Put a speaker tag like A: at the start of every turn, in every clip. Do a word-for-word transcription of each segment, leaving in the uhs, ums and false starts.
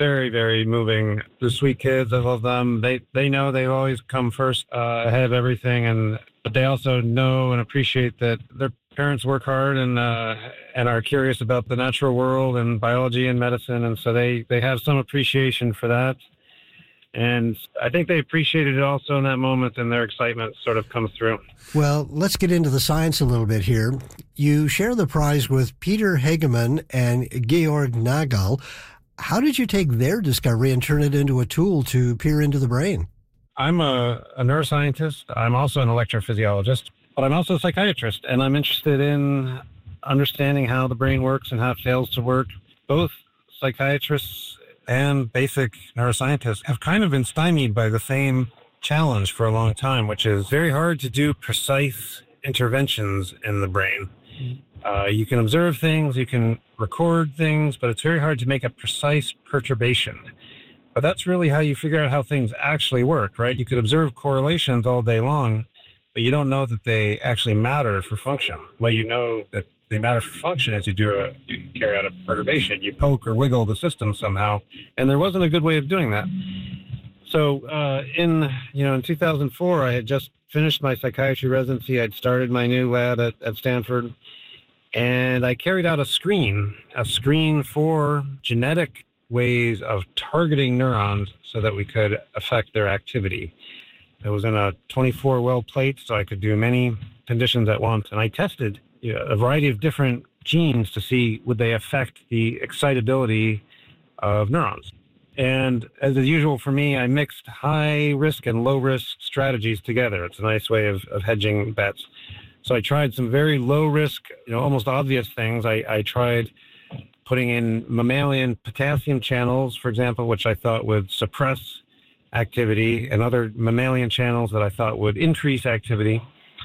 A: very, very moving. The sweet kids, I love them. They they know they always come first uh, ahead of everything, and but they also know and appreciate that their parents work hard and uh, and are curious about the natural world and biology and medicine, and so they, they have some appreciation for that. And I think they appreciated it also in that moment, and their excitement sort of comes through.
B: Well, let's get into the science a little bit here. You share the prize with Peter Hagemann and Georg Nagel. How did you take their discovery and turn it into a tool to peer into the brain?
A: I'm a, a neuroscientist. I'm also an electrophysiologist, but I'm also a psychiatrist, and I'm interested in understanding how the brain works and how it fails to work. Both psychiatrists and basic neuroscientists have kind of been stymied by the same challenge for a long time, which is very hard to do precise interventions in the brain. Uh, you can observe things, you can record things, but it's very hard to make a precise perturbation. But that's really how you figure out how things actually work, right? You could observe correlations all day long, but you don't know that they actually matter for function. Well, you know that they matter for function as you do a, you carry out a perturbation. You poke or wiggle the system somehow, and there wasn't a good way of doing that. So uh, in you know in two thousand four, I had just finished my psychiatry residency. I'd started my new lab at, at Stanford, and I carried out a screen, a screen for genetic ways of targeting neurons so that we could affect their activity. It was in a twenty-four well plate, so I could do many conditions at once. And I tested you know, a variety of different genes to see would they affect the excitability of neurons. And as is usual for me, I mixed high risk and low risk strategies together. It's a nice way of, of hedging bets. So I tried some very low risk, you know, almost obvious things. I, I tried putting in mammalian potassium channels, for example, which I thought would suppress activity, and other mammalian channels that I thought would increase activity.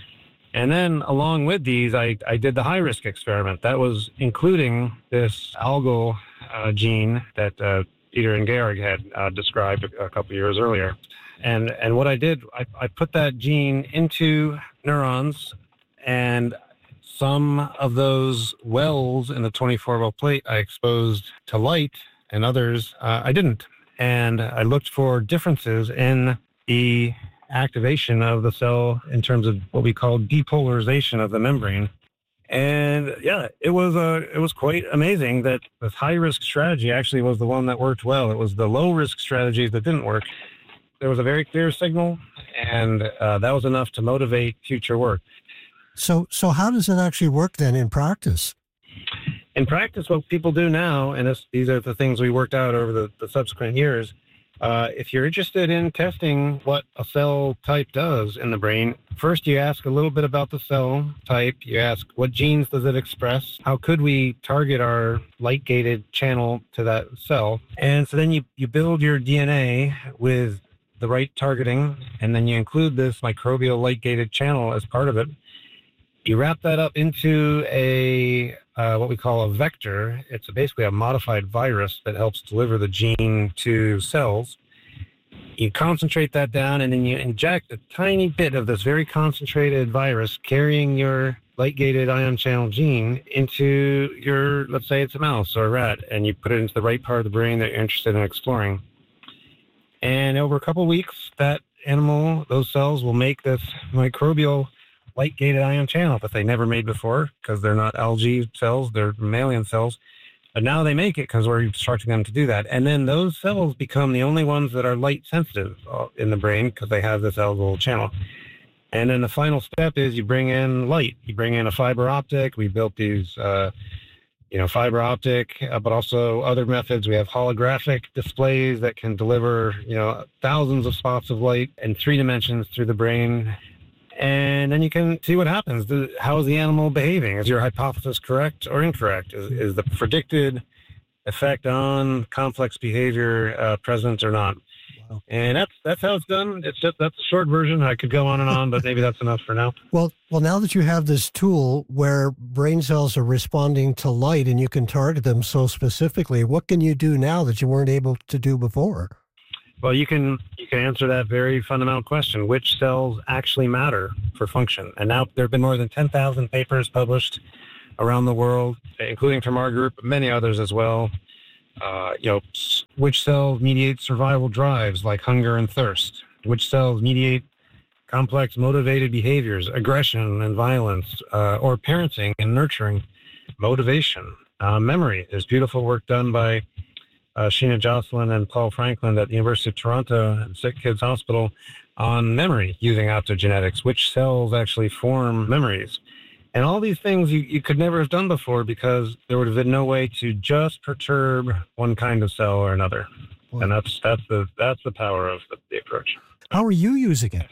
A: And then along with these, I, I did the high risk experiment. That was including this algal uh, gene that uh, Peter and Georg had uh, described a, a couple years earlier. And and what I did, I, I put that gene into neurons, and some of those wells in the twenty-four well plate I exposed to light, and others uh, I didn't. And I looked for differences in the activation of the cell in terms of what we call depolarization of the membrane. And yeah, it was uh, it was quite amazing that this high risk strategy actually was the one that worked well. It was the low risk strategies that didn't work. There was a very clear signal, and uh, that was enough to motivate future work.
B: So, so how does it actually work then in practice?
A: In practice, what people do now, and this, these are the things we worked out over the, the subsequent years, uh, if you're interested in testing what a cell type does in the brain, first you ask a little bit about the cell type. You ask, what genes does it express? How could we target our light-gated channel to that cell? And so then you, you build your D N A with the right targeting, and then you include this microbial light-gated channel as part of it. You wrap that up into a uh, what we call a vector. It's basically a modified virus that helps deliver the gene to cells. You concentrate that down, and then you inject a tiny bit of this very concentrated virus carrying your light-gated ion channel gene into your, let's say it's a mouse or a rat, and you put it into the right part of the brain that you're interested in exploring. And over a couple of weeks, that animal, those cells will make this microbial light-gated ion channel that they never made before because they're not algae cells, they're mammalian cells. But now they make it because we're instructing them to do that. And then those cells become the only ones that are light-sensitive in the brain because they have this algal channel. And then the final step is you bring in light. You bring in a fiber optic. We built these, uh, you know, fiber optic, uh, but also other methods. We have holographic displays that can deliver, you know, thousands of spots of light in three dimensions through the brain. And then you can see what happens. How is the animal behaving? Is your hypothesis correct or incorrect? Is, is the predicted effect on complex behavior uh, present or not? Wow. And that's that's how it's done. It's just, that's a short version. I could go on and on, but maybe that's enough for now.
B: Well, well, now that you have this tool where brain cells are responding to light and you can target them so specifically, what can you do now that you weren't able to do before?
A: Well, you can you can answer that very fundamental question: which cells actually matter for function? And now there have been more than ten thousand papers published around the world, including from our group, many others as well, Uh, you know, which cells mediate survival drives like hunger and thirst? Which cells mediate complex motivated behaviors, aggression and violence, uh, or parenting and nurturing, motivation, uh, memory? There's beautiful work done by uh, Sheena Jocelyn and Paul Franklin at the University of Toronto and Sick Kids Hospital on memory using optogenetics, which cells actually form memories. And all these things you, you could never have done before because there would have been no way to just perturb one kind of cell or another. Wow. And that's that's the that's the power of the, the approach.
B: How are you using it?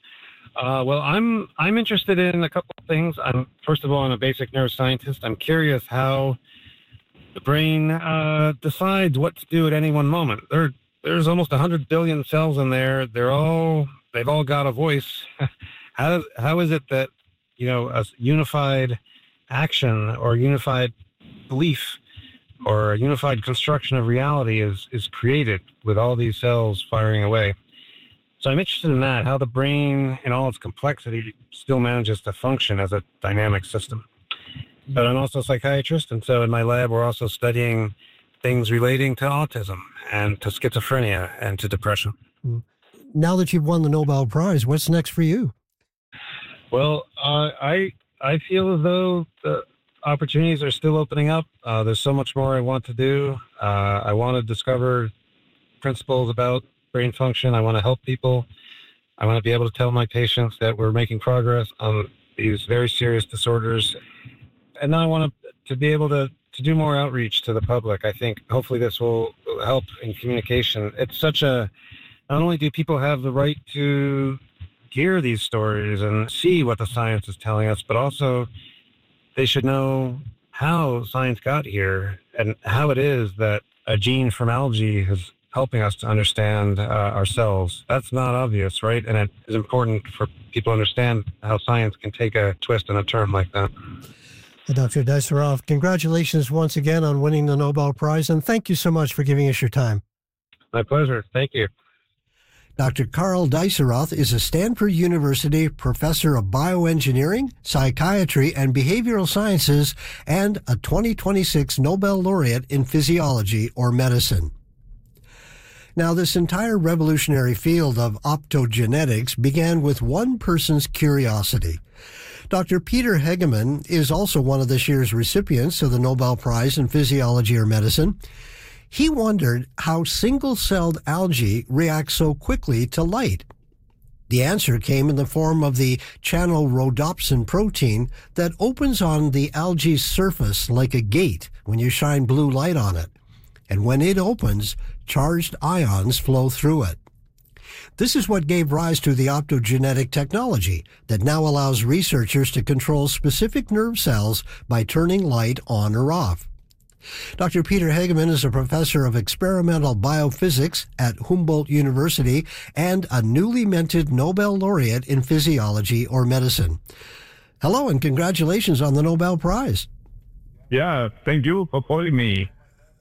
A: Uh, well, I'm I'm interested in a couple of things. I'm first of all, I'm a basic neuroscientist. I'm curious how the brain uh, decides what to do at any one moment. There, there's almost one hundred billion cells in there. They're all they've all got a voice. how how is it that you know a unified action or unified belief or a unified construction of reality is is created with all these cells firing away? So I'm interested in that, how the brain, in all its complexity, still manages to function as a dynamic system. But I'm also a psychiatrist, and so in my lab, we're also studying things relating to autism and to schizophrenia and to depression.
B: Now that you've won the Nobel Prize, what's next for you?
A: Well, uh, I I feel as though the opportunities are still opening up. Uh, there's so much more I want to do. Uh, I want to discover principles about brain function. I want to help people. I want to be able to tell my patients that we're making progress on these very serious disorders. And now I want to, to be able to, to do more outreach to the public. I think hopefully this will help in communication. It's such a, not only do people have the right to hear these stories and see what the science is telling us, but also they should know how science got here and how it is that a gene from algae is helping us to understand uh, ourselves. That's not obvious, right? And it is important for people to understand how science can take a twist and a turn like that.
B: Doctor Diceroff, congratulations once again on winning the Nobel Prize, and thank you so much for giving us your time.
A: My pleasure. Thank you.
B: Doctor Carl Diceroff is a Stanford University professor of bioengineering, psychiatry, and behavioral sciences, and a twenty twenty-six Nobel laureate in physiology or medicine. Now, this entire revolutionary field of optogenetics began with one person's curiosity. Doctor Peter Hegemann is also one of this year's recipients of the Nobel Prize in Physiology or Medicine. He wondered how single-celled algae react so quickly to light. The answer came in the form of the channel rhodopsin protein that opens on the algae's surface like a gate when you shine blue light on it. And when it opens, charged ions flow through it. This is what gave rise to the optogenetic technology that now allows researchers to control specific nerve cells by turning light on or off. Doctor Peter Hegemann is a professor of experimental biophysics at Humboldt University and a newly minted Nobel laureate in physiology or medicine. Hello, and congratulations on the Nobel Prize.
C: Yeah, thank you for calling me.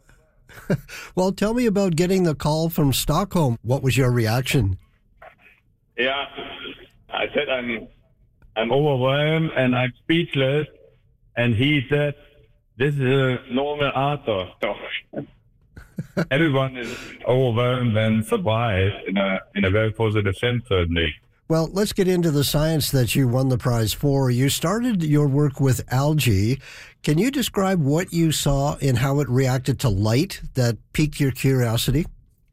B: Well, tell me about getting the call from Stockholm. What was your reaction?
C: Yeah, I said I'm I'm overwhelmed and I'm speechless. And he said, this is a normal answer. So everyone is overwhelmed and surprised in a in a very positive sense, certainly.
B: Well, let's get into the science that you won the prize for. You started your work with algae. Can you describe what you saw and how it reacted to light that piqued your curiosity?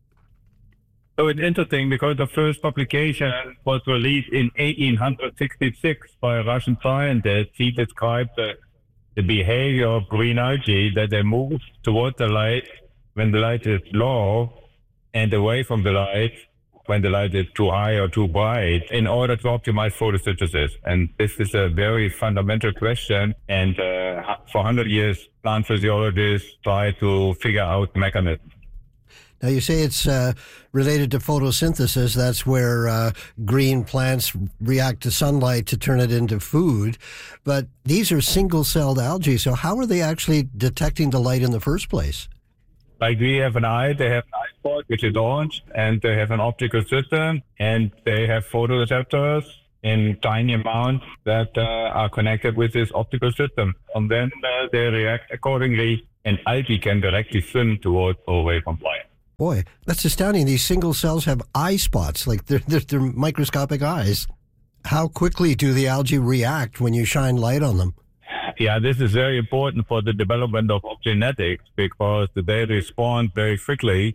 C: So it's interesting because the first publication was released in eighteen sixty-six by a Russian scientist. He described the, the behavior of green algae, that they move towards the light when the light is low and away from the light when the light is too high or too bright, in order to optimize photosynthesis. And this is a very fundamental question. And uh, for one hundred years, plant physiologists try to figure out mechanisms.
B: Now, you say it's uh, related to photosynthesis. That's where uh, green plants react to sunlight to turn it into food. But these are single-celled algae, so how are they actually detecting the light in the first place?
C: Like we have an eye, they have an eye spot, which is orange, and they have an optical system, and they have photoreceptors in tiny amounts that uh, are connected with this optical system. And then uh, they react accordingly. and algae can directly swim towards O A compliance.
B: Boy, that's astounding. These single cells have eye spots, like they're, they're, they're microscopic eyes. How quickly do the algae react when you shine light on them?
C: Yeah, this is very important for the development of genetics because they respond very quickly.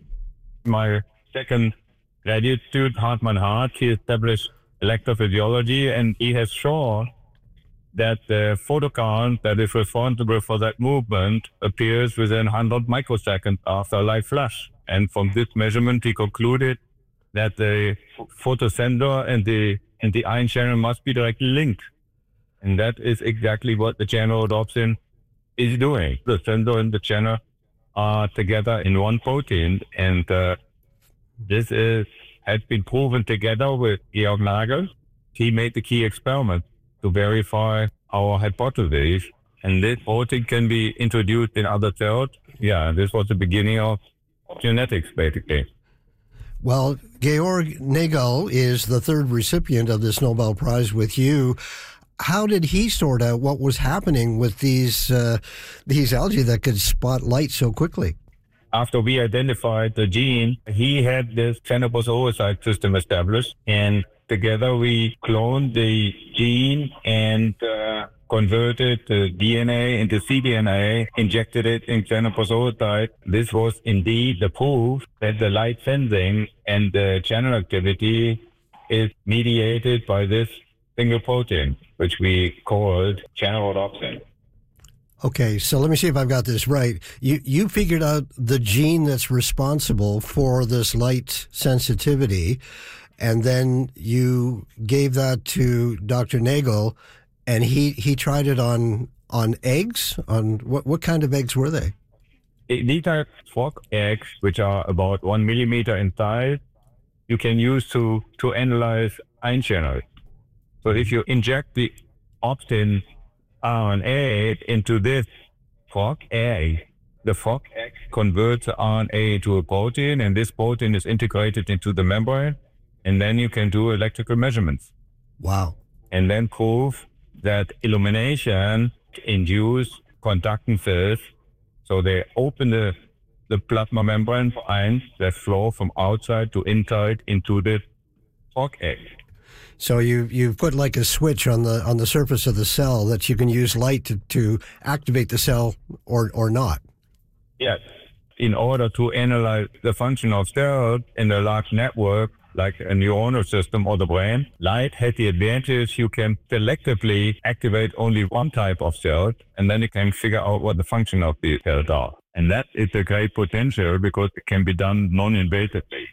C: My second graduate student, Hartmann Hart, he established electrophysiology, and he has shown that the photocount that is responsible for that movement appears within one hundred microseconds after a light flash. And from this measurement, he concluded that the photosensor and the and the ion channel must be directly linked. And that is exactly what the channelrhodopsin is doing. The sensor and the channel are together in one protein, and uh, this is has been proven together with Georg Nagel. He made the key experiment to verify our hypothesis, and this protein can be introduced in other cells. Yeah, this was the beginning of genetics, basically.
B: Well, Georg Nagel is the third recipient of this Nobel Prize with you. How did he sort out what was happening with these uh, these algae that could spot light so quickly?
C: After we identified the gene, he had this Xenopus oocyte system established, and together we cloned the gene and uh, converted the D N A into cDNA, injected it in Xenopus oocyte. This was indeed the proof that the light sensing and the channel activity is mediated by this single protein, which we called channelrhodopsin.
B: Okay, so let me see if I've got this right. You you figured out the gene that's responsible for this light sensitivity, and then you gave that to Doctor Nagel, and he, he tried it on on eggs. On what what kind of eggs were they?
C: These are frog eggs, which are about one millimeter in size. You can use to to analyze ion channels. So if you inject the optin R N A into this frog egg, the frog egg converts the R N A to a protein, and this protein is integrated into the membrane, and then you can do electrical measurements.
B: Wow.
C: And then prove that illumination induces conductances, so they open the, the plasma membrane for ions that flow from outside to inside into the frog egg.
B: So you you've put like a switch on the on the surface of the cell that you can use light to, to activate the cell or or not.
C: Yes. In order to analyze the function of cells in a large network like a neuronal system or the brain, light has the advantage you can selectively activate only one type of cell, and then you can figure out what the function of the cells are. And that is a great potential because it can be done non-invasively.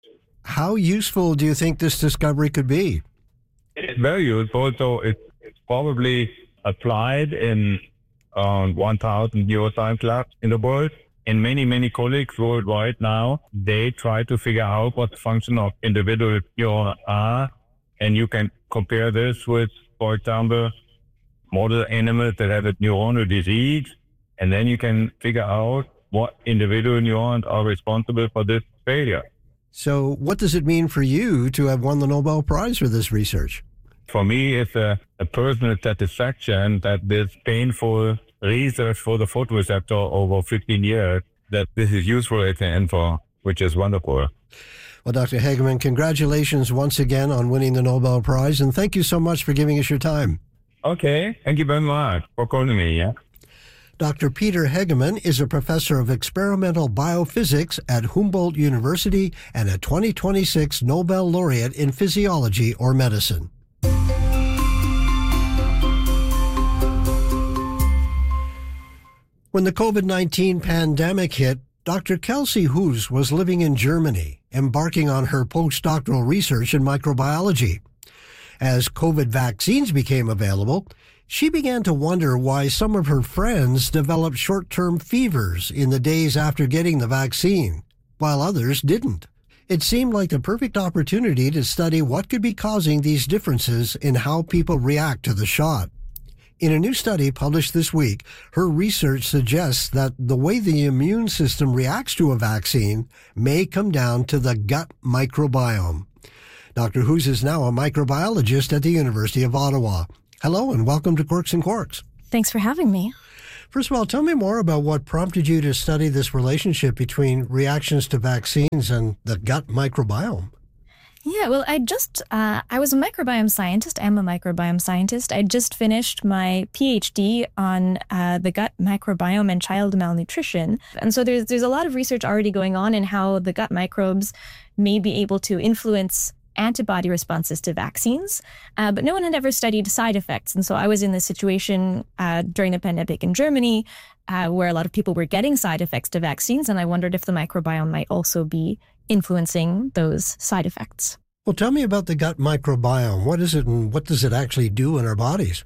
B: How useful do you think this discovery could be?
C: It's very useful, so it's, it's probably applied in around one thousand neuroscience labs in the world. And many, many colleagues worldwide now, they try to figure out what the function of individual neurons are. And you can compare this with, for example, model animals that have a neuronal disease. And then you can figure out what individual neurons are responsible for this failure.
B: So what does it mean for you to have won the Nobel Prize for this research?
C: For me, it's a, a personal satisfaction that this painful research for the photoreceptor over fifteen years, that this is useful at the end for, which is wonderful.
B: Well, Doctor Hagemann, congratulations once again on winning the Nobel Prize, and thank you so much for giving us your time.
C: Okay, thank you very much for calling me, yeah.
B: Doctor Peter Hagemann is a professor of experimental biophysics at Humboldt University and a twenty twenty-six Nobel laureate in physiology or medicine. When the COVID nineteen pandemic hit, Doctor Kelsey Hoos was living in Germany, embarking on her postdoctoral research in microbiology. As COVID vaccines became available, she began to wonder why some of her friends developed short-term fevers in the days after getting the vaccine, while others didn't. It seemed like the perfect opportunity to study what could be causing these differences in how people react to the shot. In a new study published this week, her research suggests that the way the immune system reacts to a vaccine may come down to the gut microbiome. Doctor Hoos is now a microbiologist at the University of Ottawa. Hello and welcome to Quirks and Quarks.
D: Thanks for having me.
B: First of all, tell me more about what prompted you to study this relationship between reactions to vaccines and the gut microbiome.
D: Yeah, well, I just, uh, I was a microbiome scientist. I'm a microbiome scientist. I just finished my PhD on uh, the gut microbiome and child malnutrition. And so there's, there's a lot of research already going on in how the gut microbes may be able to influence antibody responses to vaccines, uh, but no one had ever studied side effects. And so I was in this situation uh, during the pandemic in Germany, uh, where a lot of people were getting side effects to vaccines. And I wondered if the microbiome might also be influencing those side effects.
B: Well, tell me about the gut microbiome. What is it and what does it actually do in our bodies?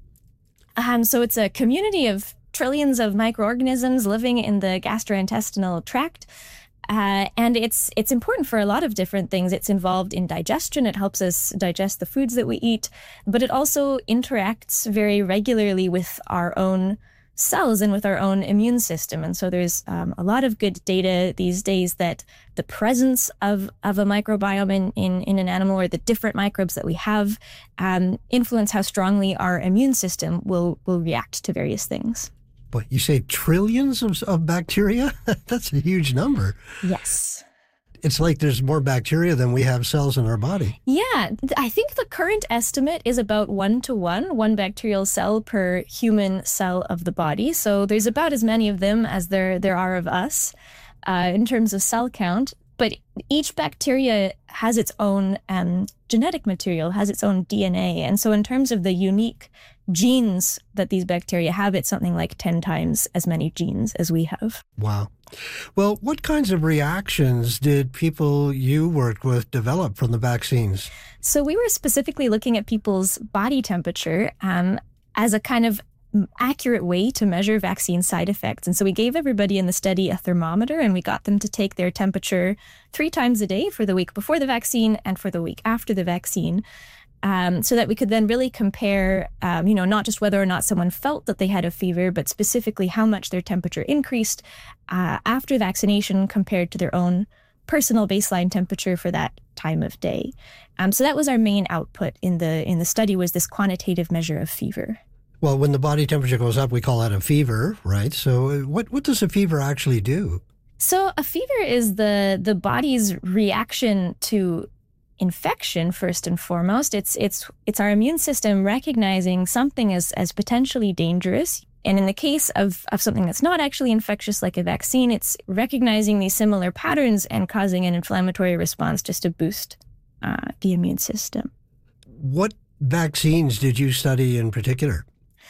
D: Um, so it's a community of trillions of microorganisms living in the gastrointestinal tract. Uh, and it's it's important for a lot of different things. It's involved in digestion. It helps us digest the foods that we eat, but it also interacts very regularly with our own cells and with our own immune system. And so there's um, a lot of good data these days that the presence of, of a microbiome in, in, in an animal, or the different microbes that we have, um, influence how strongly our immune system will, will react to various things.
B: But you say trillions of, of bacteria? That's a huge number.
D: Yes.
B: It's like there's more bacteria than we have cells in our body.
D: Yeah, I think the current estimate is about one to one, one bacterial cell per human cell of the body. So there's about as many of them as there, there are of us uh, in terms of cell count. But each bacteria has its own um, genetic material, has its own D N A. And so in terms of the unique genes that these bacteria have, it's something like ten times as many genes as we have.
B: Wow. Well, what kinds of reactions did people you worked with develop from the vaccines?
D: So we were specifically looking at people's body temperature um, as a kind of accurate way to measure vaccine side effects. And so we gave everybody in the study a thermometer, and we got them to take their temperature three times a day for the week before the vaccine and for the week after the vaccine. Um, so that we could then really compare, um, you know, not just whether or not someone felt that they had a fever, but specifically how much their temperature increased uh, after vaccination compared to their own personal baseline temperature for that time of day. Um, so that was our main output in the in the study, was this quantitative measure of fever.
B: Well, when the body temperature goes up, we call that a fever, right? So what, what does a fever actually do?
D: So a fever is the the body's reaction to infection, first and foremost. It's it's it's our immune system recognizing something as as potentially dangerous. And in the case of, of something that's not actually infectious, like a vaccine, it's recognizing these similar patterns and causing an inflammatory response just to boost uh, the immune system.
B: What vaccines did you study in particular?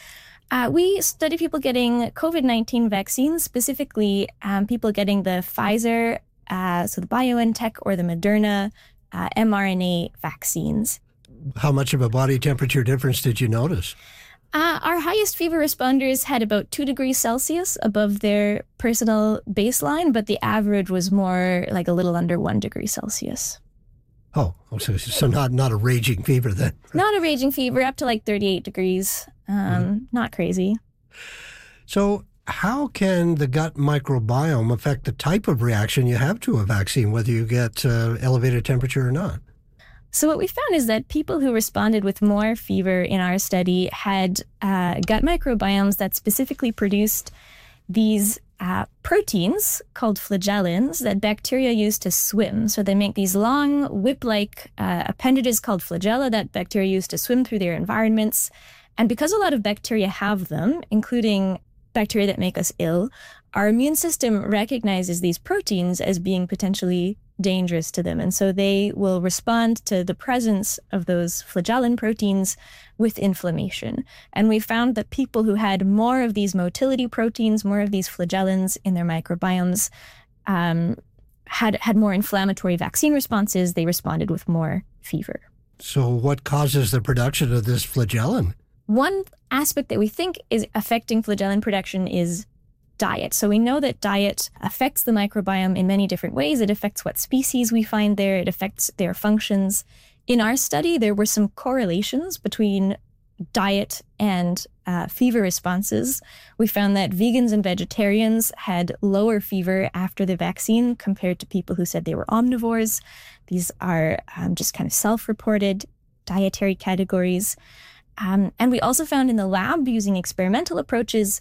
D: Uh, we studied people getting COVID nineteen vaccines, specifically um, people getting the Pfizer, uh, so the BioNTech or the Moderna Uh, mRNA vaccines.
B: How much of a body temperature difference did you notice?
D: Uh, our highest fever responders had about two degrees Celsius above their personal baseline, but the average was more like a little under one degree Celsius.
B: Oh, so, so not, not a raging fever then.
D: Not a raging fever, up to like thirty-eight degrees. Um, mm. Not crazy.
B: So how can the gut microbiome affect the type of reaction you have to a vaccine, whether you get uh, elevated temperature or not?
D: So what we found is that people who responded with more fever in our study had uh, gut microbiomes that specifically produced these uh, proteins called flagellins that bacteria use to swim. So they make these long whip-like uh, appendages called flagella that bacteria use to swim through their environments. And because a lot of bacteria have them, including bacteria that make us ill, our immune system recognizes these proteins as being potentially dangerous to them. And so they will respond to the presence of those flagellin proteins with inflammation. And we found that people who had more of these motility proteins, more of these flagellins in their microbiomes, um, had, had more inflammatory vaccine responses. They responded with more fever.
B: So what causes the production of this flagellin?
D: One aspect that we think is affecting flagellin production is diet. So we know that diet affects the microbiome in many different ways. It affects what species we find there. It affects their functions. In our study, there were some correlations between diet and uh, fever responses. We found that vegans and vegetarians had lower fever after the vaccine compared to people who said they were omnivores. These are um, just kind of self-reported dietary categories. Um, and we also found in the lab, using experimental approaches,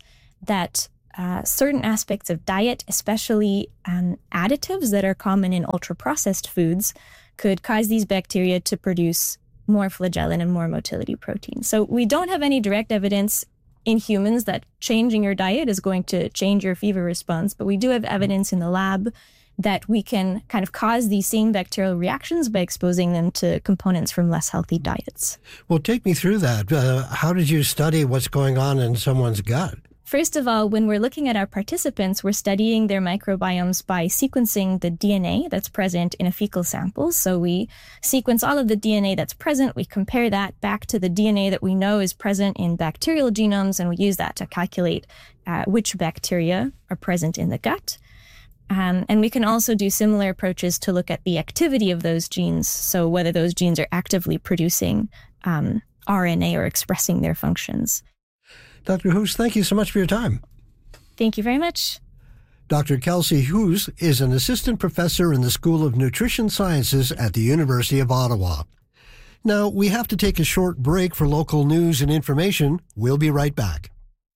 D: that uh, certain aspects of diet, especially um, additives that are common in ultra-processed foods, could cause these bacteria to produce more flagellin and more motility protein. So we don't have any direct evidence in humans that changing your diet is going to change your fever response, but we do have evidence in the lab that we can kind of cause these same bacterial reactions by exposing them to components from less healthy diets.
B: Well, take me through that. Uh, how did you study what's going on in someone's gut?
D: First of all, when we're looking at our participants, we're studying their microbiomes by sequencing the D N A that's present in a fecal sample. So we sequence all of the D N A that's present, we compare that back to the D N A that we know is present in bacterial genomes, and we use that to calculate uh, which bacteria are present in the gut. Um, and we can also do similar approaches to look at the activity of those genes, so whether those genes are actively producing um, R N A or expressing their functions.
B: Doctor Hoos, thank you so much for your time.
D: Thank you very much.
B: Doctor Kelsey Hoos is an assistant professor in the School of Nutrition Sciences at the University of Ottawa. Now, we have to take a short break for local news and information. We'll be right back.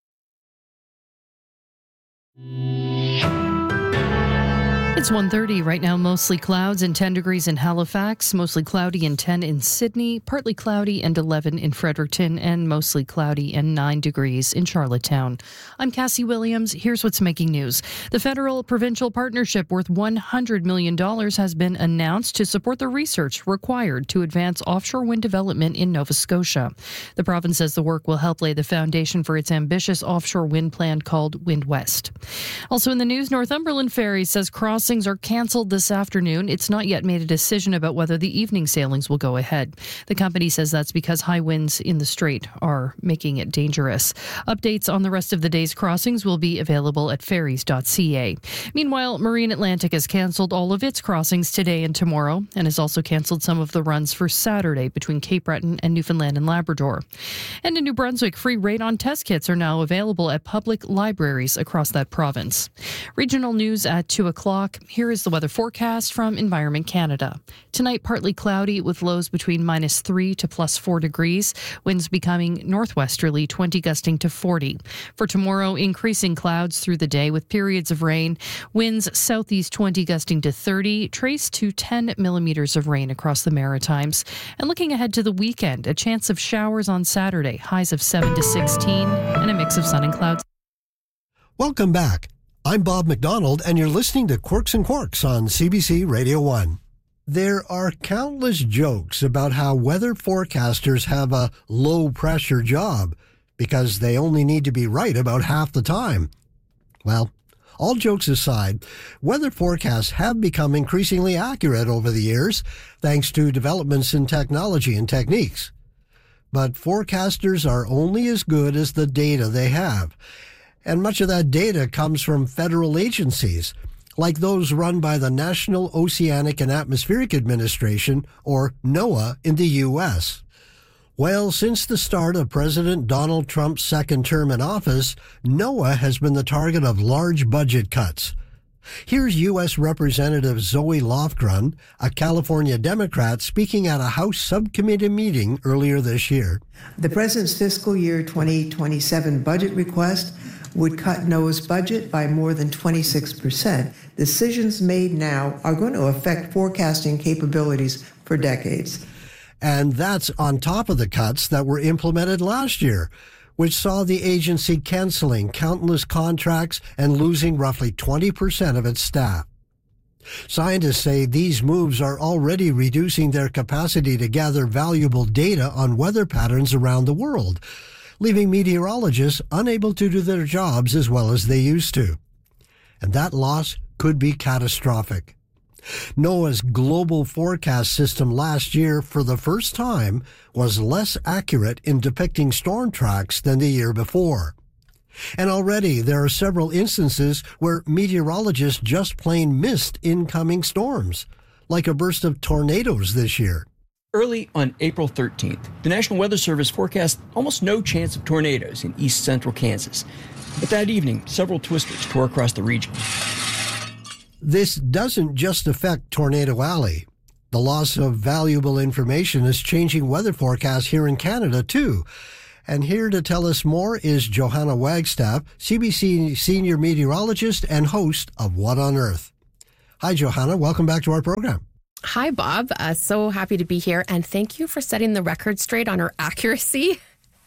E: It's one thirty right now, mostly clouds and ten degrees in Halifax, mostly cloudy and ten in Sydney, partly cloudy and eleven in Fredericton, and mostly cloudy and nine degrees in Charlottetown. I'm Cassie Williams. Here's what's making news. The federal-provincial partnership worth one hundred million dollars has been announced to support the research required to advance offshore wind development in Nova Scotia. The province says the work will help lay the foundation for its ambitious offshore wind plan called Wind West. Also in the news, Northumberland Ferries says crossings are cancelled this afternoon. It's not yet made a decision about whether the evening sailings will go ahead. The company says that's because high winds in the strait are making it dangerous. Updates on the rest of the day's crossings will be available at ferries dot c a. Meanwhile, Marine Atlantic has cancelled all of its crossings today and tomorrow, and has also cancelled some of the runs for Saturday between Cape Breton and Newfoundland and Labrador. And in New Brunswick, free radon test kits are now available at public libraries across that province. Regional news at two o'clock. Here is the weather forecast from Environment Canada. Tonight, partly cloudy with lows between minus three to plus four degrees. Winds becoming northwesterly, twenty gusting to forty. For tomorrow, increasing clouds through the day with periods of rain. Winds southeast twenty gusting to thirty, trace to ten millimeters of rain across the Maritimes. And looking ahead to the weekend, a chance of showers on Saturday, highs of seven to sixteen, and a mix of sun and clouds.
B: Welcome back. I'm Bob McDonald, and you're listening to Quirks and Quarks on C B C Radio one. There are countless jokes about how weather forecasters have a low-pressure job because they only need to be right about half the time. Well, all jokes aside, weather forecasts have become increasingly accurate over the years, thanks to developments in technology and techniques. But forecasters are only as good as the data they have. And much of that data comes from federal agencies, like those run by the National Oceanic and Atmospheric Administration, or NOAA, in the U S. Well, since the start of President Donald Trump's second term in office, NOAA has been the target of large budget cuts. Here's U S Representative Zoe Lofgren, a California Democrat, speaking at a House subcommittee meeting earlier this year.
F: The president's fiscal year twenty twenty-seven budget request would cut NOAA's budget by more than twenty-six percent. Decisions made now are going to affect forecasting capabilities for decades.
B: And that's on top of the cuts that were implemented last year, which saw the agency canceling countless contracts and losing roughly twenty percent of its staff. Scientists say these moves are already reducing their capacity to gather valuable data on weather patterns around the world, leaving meteorologists unable to do their jobs as well as they used to. And that loss could be catastrophic. NOAA's global forecast system last year, for the first time, was less accurate in depicting storm tracks than the year before. And already there are several instances where meteorologists just plain missed incoming storms, like a burst of tornadoes this year.
G: Early on April thirteenth, the National Weather Service forecast almost no chance of tornadoes in east central Kansas. But that evening, several twisters tore across the region.
B: This doesn't just affect Tornado Alley. The loss of valuable information is changing weather forecasts here in Canada, too. And here to tell us more is Johanna Wagstaff, C B C senior meteorologist and host of What on Earth. Hi, Johanna. Welcome back to our program.
H: Hi, Bob. Uh, so happy to be here. And thank you for setting the record straight on our accuracy.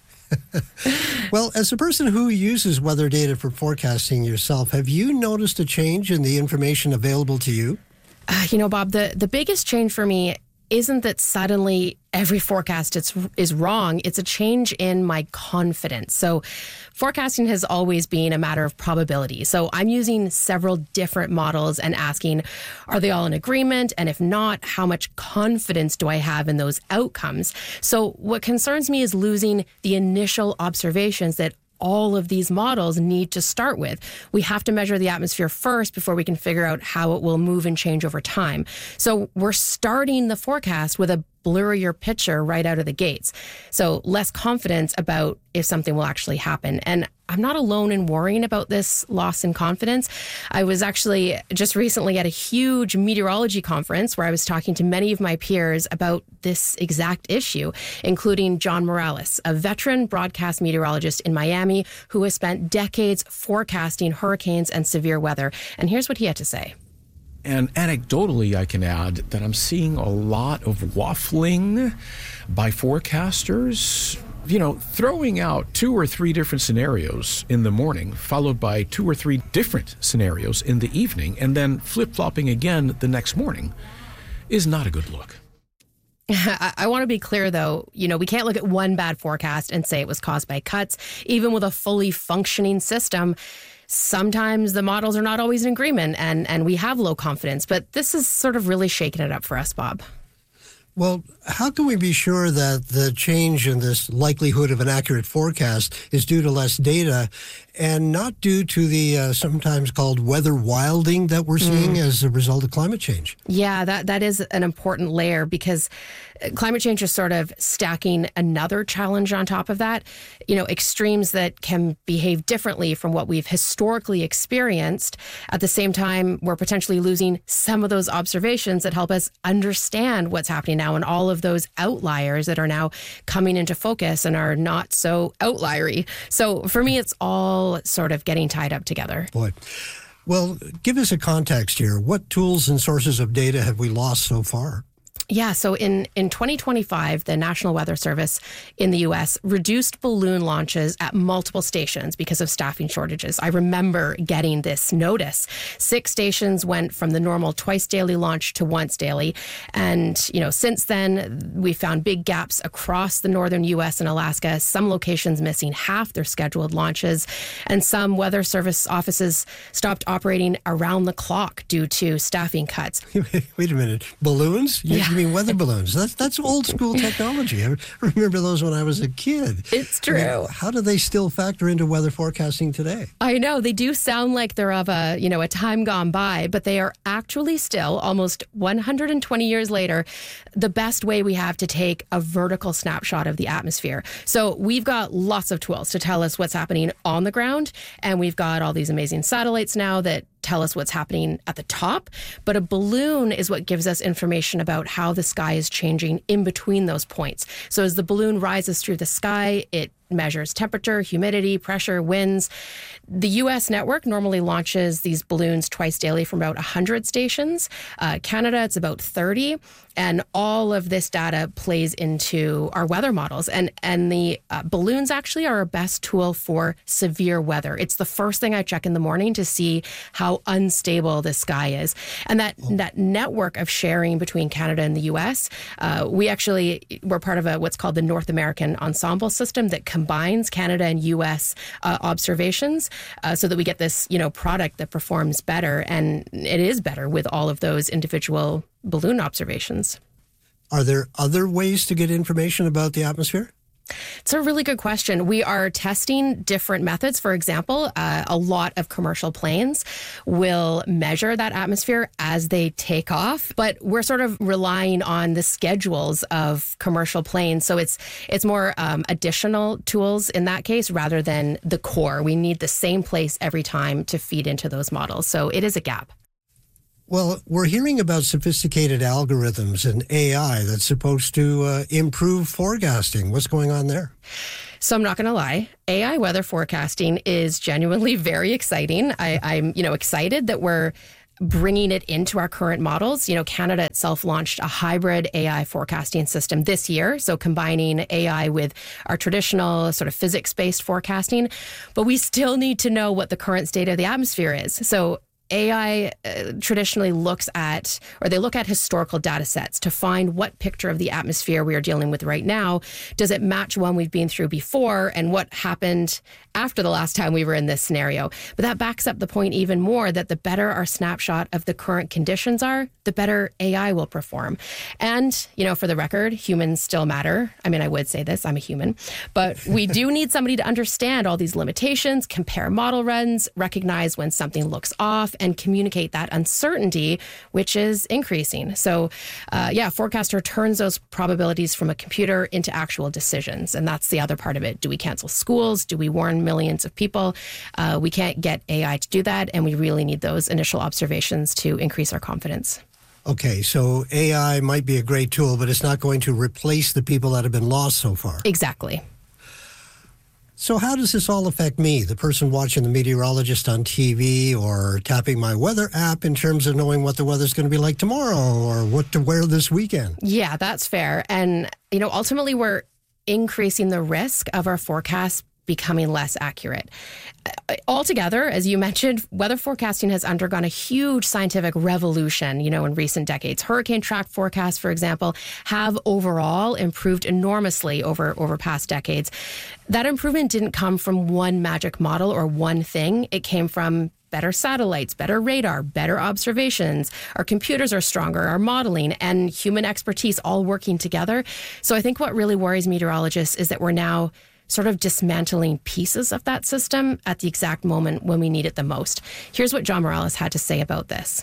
B: Well, as a person who uses weather data for forecasting yourself, have you noticed a change in the information available to you?
H: Uh, you know, Bob, the, the biggest change for me isn't that suddenly every forecast is, is wrong. It's a change in my confidence. So forecasting has always been a matter of probability. So I'm using several different models and asking, are they all in agreement? And if not, how much confidence do I have in those outcomes? So what concerns me is losing the initial observations that all of these models need to start with. We have to measure the atmosphere first before we can figure out how it will move and change over time. So we're starting the forecast with a blurrier picture right out of the gates. So less confidence about if something will actually happen. And I'm not alone in worrying about this loss in confidence. I was actually just recently at a huge meteorology conference where I was talking to many of my peers about this exact issue, including John Morales, a veteran broadcast meteorologist in Miami who has spent decades forecasting hurricanes and severe weather. And here's what he had to say.
I: And anecdotally, I can add that I'm seeing a lot of waffling by forecasters, you know, throwing out two or three different scenarios in the morning, followed by two or three different scenarios in the evening, and then flip-flopping again the next morning is not a good look.
H: I, I want to be clear, though, you know, we can't look at one bad forecast and say it was caused by cuts. Even with a fully functioning system, sometimes the models are not always in agreement and, and we have low confidence. But this is sort of really shaking it up for us, Bob.
B: Well, how can we be sure that the change in this likelihood of an accurate forecast is due to less data and not due to the uh, sometimes called weather wilding that we're seeing mm. as a result of climate change?
H: Yeah, that that is an important layer because climate change is sort of stacking another challenge on top of that. You know, extremes that can behave differently from what we've historically experienced. At the same time, we're potentially losing some of those observations that help us understand what's happening now and all of those outliers that are now coming into focus and are not so outliery. So for me, it's all sort of getting tied up together.
B: Boy. Well, give us a context here. What tools and sources of data have we lost so far?
H: Yeah, so in, in twenty twenty-five, the National Weather Service in the U S reduced balloon launches at multiple stations because of staffing shortages. I remember getting this notice. Six stations went from the normal twice daily launch to once daily. And, you know, since then, we found big gaps across the northern U S and Alaska, some locations missing half their scheduled launches, and some Weather Service offices stopped operating around the clock due to staffing cuts.
B: Wait a minute. Balloons? You,
H: yeah.
B: you mean weather balloons? That's that's old school technology. I remember those when I was a kid.
H: It's true.
B: I mean, how do they still factor into weather forecasting today?
H: I know they do sound like they're of a, you know, a time gone by, but they are actually still almost one hundred twenty years later, the best way we have to take a vertical snapshot of the atmosphere. So we've got lots of tools to tell us what's happening on the ground, and we've got all these amazing satellites now that tell us what's happening at the top. But a balloon is what gives us information about how the sky is changing in between those points. So as the balloon rises through the sky, it measures temperature, humidity, pressure, winds. The U S network normally launches these balloons twice daily from about one hundred stations. Uh, Canada, it's about thirty. And all of this data plays into our weather models. And, and the uh, balloons actually are our best tool for severe weather. It's the first thing I check in the morning to see how unstable the sky is. And that, oh. that network of sharing between Canada and the U S, uh, we actually, we're part of a what's called the North American Ensemble System that combines Canada and U S uh, observations uh, so that we get this, you know, product that performs better. And it is better with all of those individual balloon observations.
B: Are there other ways to get information about the atmosphere?
H: It's a really good question. We are testing different methods. For example, uh, a lot of commercial planes will measure that atmosphere as they take off, but we're sort of relying on the schedules of commercial planes. So it's it's more um, additional tools in that case rather than the core. We need the same place every time to feed into those models. So it is a gap.
B: Well, we're hearing about sophisticated algorithms and A I that's supposed to uh, improve forecasting. What's going on there?
H: So I'm not going to lie, A I weather forecasting is genuinely very exciting. I, I'm, you know, excited that we're bringing it into our current models. You know, Canada itself launched a hybrid A I forecasting system this year, so combining A I with our traditional sort of physics-based forecasting. But we still need to know what the current state of the atmosphere is. So A I uh, traditionally looks at, or they look at historical data sets to find what picture of the atmosphere we are dealing with right now. Does it match one we've been through before, and what happened after the last time we were in this scenario? But that backs up the point even more that the better our snapshot of the current conditions are, the better A I will perform. And, you know, for the record, humans still matter. I mean, I would say this, I'm a human, but we do need somebody to understand all these limitations, compare model runs, recognize when something looks off, and communicate that uncertainty, which is increasing. So, uh, yeah, forecaster turns those probabilities from a computer into actual decisions. And that's the other part of it. Do we cancel schools? Do we warn millions of people? Uh, we can't get A I to do that. And we really need those initial observations to increase our confidence.
B: Okay, so A I might be a great tool, but it's not going to replace the people that have been lost so far.
H: Exactly.
B: So how does this all affect me, the person watching the meteorologist on T V or tapping my weather app in terms of knowing what the weather's going to be like tomorrow or what to wear this weekend?
H: Yeah, that's fair. And, you know, ultimately we're increasing the risk of our forecasts becoming less accurate. Altogether, as you mentioned, weather forecasting has undergone a huge scientific revolution, you know, in recent decades. Hurricane track forecasts, for example, have overall improved enormously over, over past decades. That improvement didn't come from one magic model or one thing. It came from better satellites, better radar, better observations. Our computers are stronger, our modeling, and human expertise all working together. So I think what really worries meteorologists is that we're now sort of dismantling pieces of that system at the exact moment when we need it the most. Here's what John Morales had to say about this.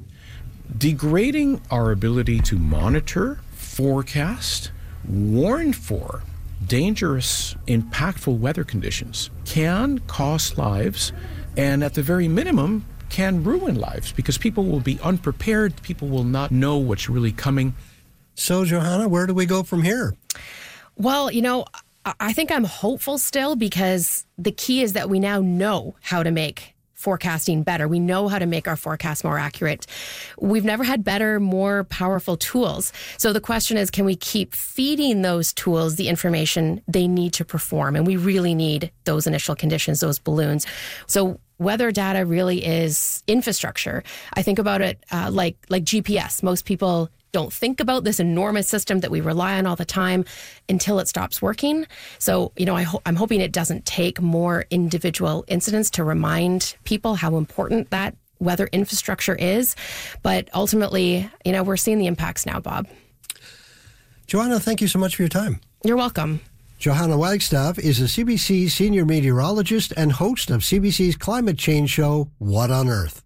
I: Degrading our ability to monitor, forecast, warn for dangerous, impactful weather conditions can cost lives, and at the very minimum, can ruin lives because people will be unprepared. People will not know what's really coming.
B: So, Johanna, where do we go from here?
H: Well, you know, I think I'm hopeful still because the key is that we now know how to make forecasting better. We know how to make our forecasts more accurate. We've never had better, more powerful tools. So the question is, can we keep feeding those tools the information they need to perform? And we really need those initial conditions, those balloons. So weather data really is infrastructure. I think about it uh, like like G P S. Most people don't think about this enormous system that we rely on all the time until it stops working. So, you know, I ho- I'm hoping it doesn't take more individual incidents to remind people how important that weather infrastructure is. But ultimately, you know, we're seeing the impacts now, Bob.
B: Johanna, thank you so much for your time.
H: You're welcome.
B: Johanna Wagstaff is a C B C senior meteorologist and host of C B C's climate change show, What on Earth?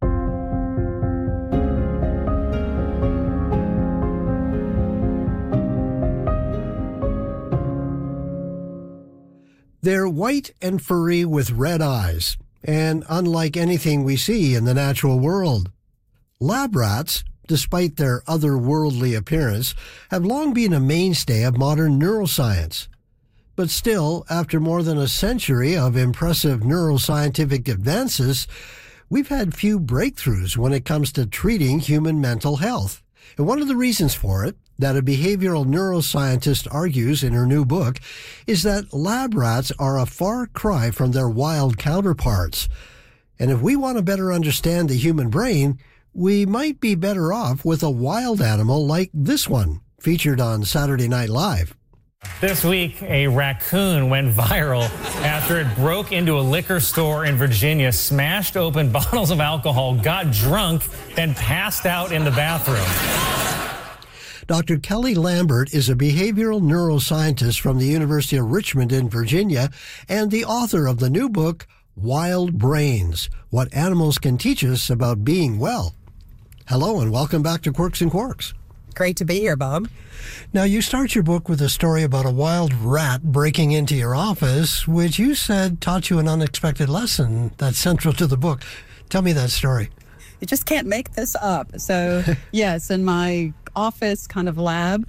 B: They're white and furry with red eyes, and unlike anything we see in the natural world. Lab rats, despite their otherworldly appearance, have long been a mainstay of modern neuroscience. But still, after more than a century of impressive neuroscientific advances, we've had few breakthroughs when it comes to treating human mental health. And one of the reasons for it, that a behavioral neuroscientist argues in her new book, is that lab rats are a far cry from their wild counterparts. And if we want to better understand the human brain, we might be better off with a wild animal like this one, featured on Saturday Night Live.
J: This week, a raccoon went viral after it broke into a liquor store in Virginia, smashed open bottles of alcohol, got drunk, then passed out in the bathroom.
B: Doctor Kelly Lambert is a behavioral neuroscientist from the University of Richmond in Virginia and the author of the new book, Wild Brains, What Animals Can Teach Us About Being Well. Hello and welcome back to Quirks and Quarks.
K: Great to be here, Bob.
B: Now, you start your book with a story about a wild rat breaking into your office, which you said taught you an unexpected lesson that's central to the book. Tell me that story.
K: You just can't make this up. So, yes, in my office kind of lab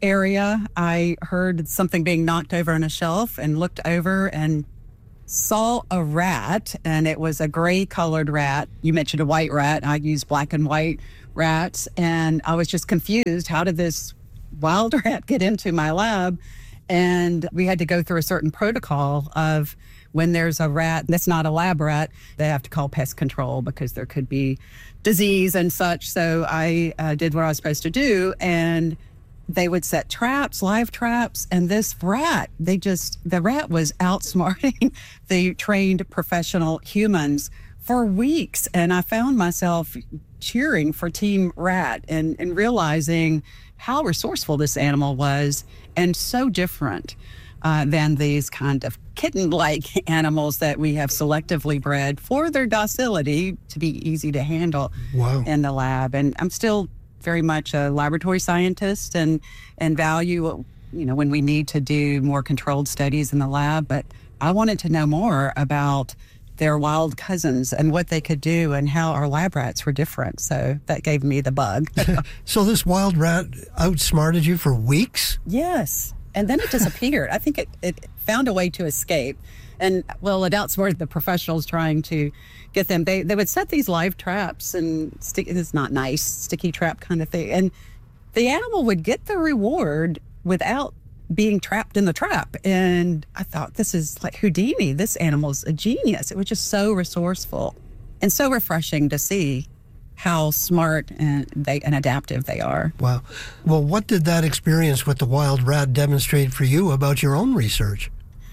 K: area, I heard something being knocked over on a shelf and looked over and saw a rat, and it was a gray colored rat. You mentioned a white rat. I use black and white rats, and I was just confused. How did this wild rat get into my lab? And we had to go through a certain protocol of when there's a rat that's not a lab rat, they have to call pest control because there could be disease and such. So I uh, did what I was supposed to do, and they would set traps, live traps, and this rat, they just, the rat was outsmarting the trained professional humans for weeks. And I found myself cheering for Team Rat and, and realizing how resourceful this animal was and so different uh, than these kind of kitten-like animals that we have selectively bred for their docility to be easy to handle
B: wow.
K: in the lab. And I'm still very much a laboratory scientist and, and value, you know, when we need to do more controlled studies in the lab. But I wanted to know more about their wild cousins and what they could do and how our lab rats were different. So that gave me the bug.
B: So this wild rat outsmarted you for weeks?
K: Yes. And then it disappeared. I think it, it found a way to escape. And, well, it outsmarted the professionals trying to get them. They they would set these live traps and stick. It's not nice, sticky trap kind of thing. And the animal would get the reward without being trapped in the trap. And I thought, this is like Houdini. This animal's a genius. It was just so resourceful and so refreshing to see how smart and they and adaptive they are.
B: Wow. Well, what did that experience with the wild rat demonstrate for you about your own research?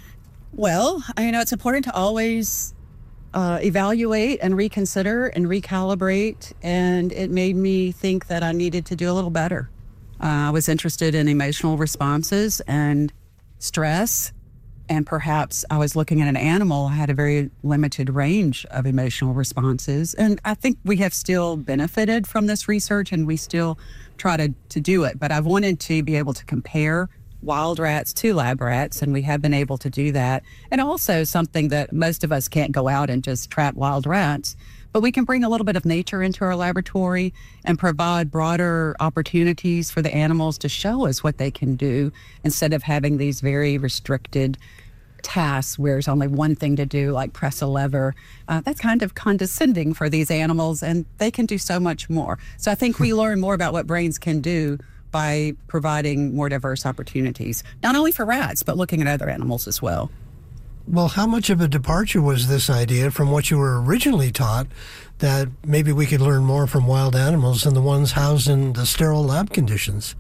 K: Well, you know, it's important to always uh, evaluate and reconsider and recalibrate. And it made me think that I needed to do a little better. Uh, I was interested in emotional responses and stress. And perhaps I was looking at an animal that had a very limited range of emotional responses. And I think we have still benefited from this research and we still try to, to do it. But I've wanted to be able to compare wild rats to lab rats, and we have been able to do that. And also something that most of us can't go out and just trap wild rats, but we can bring a little bit of nature into our laboratory and provide broader opportunities for the animals to show us what they can do instead of having these very restricted tasks where there's only one thing to do, like press a lever. Uh, that's kind of condescending for these animals, and they can do so much more. So I think we learn more about what brains can do by providing more diverse opportunities, not only for rats, but looking at other animals as well.
B: Well, how much of a departure was this idea from what you were originally taught, that maybe we could learn more from wild animals than the ones housed in the sterile lab conditions?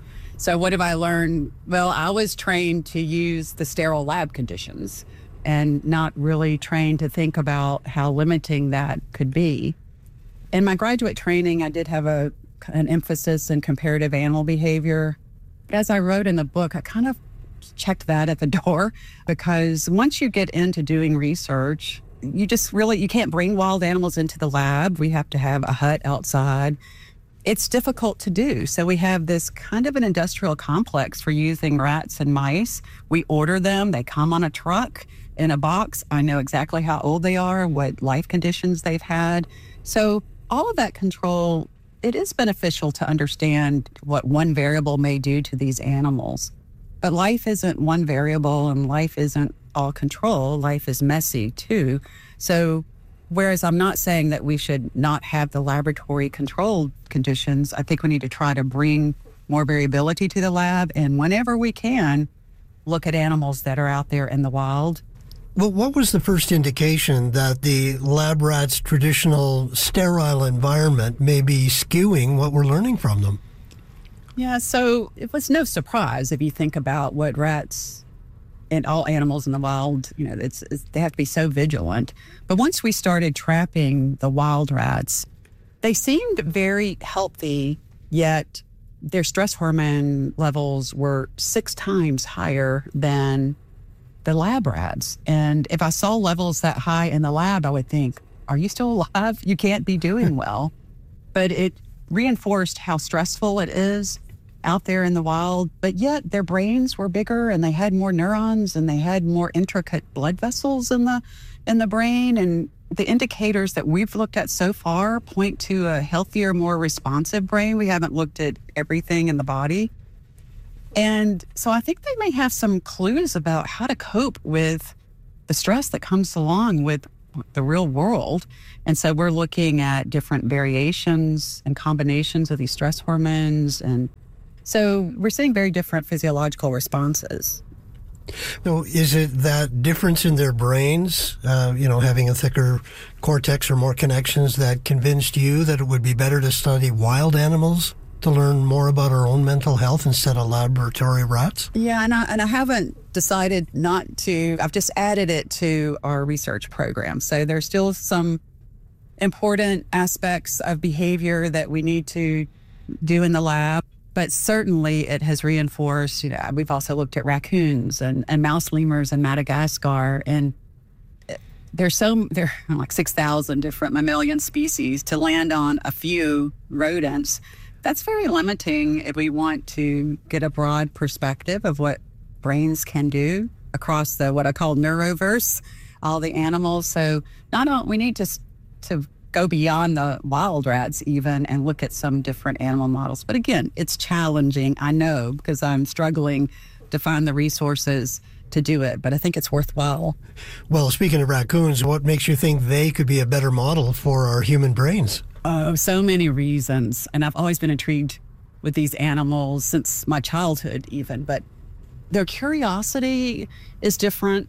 K: So what have I learned? Well, I was trained to use the sterile lab conditions and not really trained to think about how limiting that could be. In my graduate training, I did have a an emphasis in comparative animal behavior. But as I wrote in the book, I kind of checked that at the door, because once you get into doing research, you just really, you can't bring wild animals into the lab. We have to have a hut outside. It's difficult to do. So we have this kind of an industrial complex for using rats and mice. We order them, they come on a truck in a box. I know exactly how old they are, what life conditions they've had. So all of that control, it is beneficial to understand what one variable may do to these animals. But life isn't one variable, and life isn't all control. Life is messy too. So whereas I'm not saying that we should not have the laboratory controlled conditions, I think we need to try to bring more variability to the lab, and whenever we can, look at animals that are out there in the wild.
B: Well, what was the first indication that the lab rat's traditional sterile environment may be skewing what we're learning from them?
K: Yeah, so it was no surprise if you think about what rats and all animals in the wild, you know, it's, it's they have to be so vigilant. But once we started trapping the wild rats, they seemed very healthy, yet their stress hormone levels were six times higher than the lab rats. And if I saw levels that high in the lab, I would think, are you still alive? You can't be doing well. But it reinforced how stressful it is out there in the wild, but yet their brains were bigger and they had more neurons and they had more intricate blood vessels in the in the brain. And the indicators that we've looked at so far point to a healthier, more responsive brain. We haven't looked at everything in the body. And so I think they may have some clues about how to cope with the stress that comes along with the real world. And so we're looking at different variations and combinations of these stress hormones. And so we're seeing very different physiological responses.
B: Now, is it that difference in their brains, uh, you know, having a thicker cortex or more connections, that convinced you that it would be better to study wild animals to learn more about our own mental health instead of laboratory rats?
K: Yeah, and I, and I haven't decided not to. I've just added it to our research program. So there's still some important aspects of behavior that we need to do in the lab. But certainly it has reinforced, you know, we've also looked at raccoons and, and mouse lemurs in Madagascar. And there's so, there are like six thousand different mammalian species. To land on a few rodents, that's very limiting if we want to get a broad perspective of what brains can do across the, what I call neuroverse, all the animals. So not only, we need to, to go beyond the wild rats even and look at some different animal models. But again, it's challenging, I know, because I'm struggling to find the resources to do it, but I think it's worthwhile.
B: Well, speaking of raccoons, what makes you think they could be a better model for our human brains?
K: Oh, so many reasons. And I've always been intrigued with these animals since my childhood even, but their curiosity is different.